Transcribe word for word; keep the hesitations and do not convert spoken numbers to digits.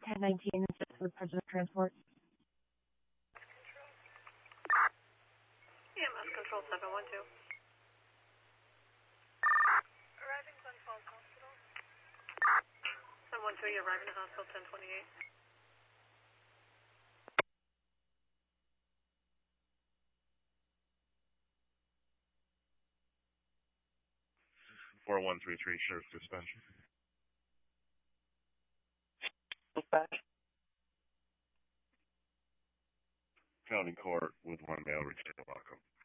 ten nineteen, this is for President Transport. E M S Control seven one two. Arriving Glen Falls Hospital. seven one two, you're arriving at hospital ten twenty-eight. four one three three, Sheriff Dispatch. Dispatch. County Court with one male retail welcome.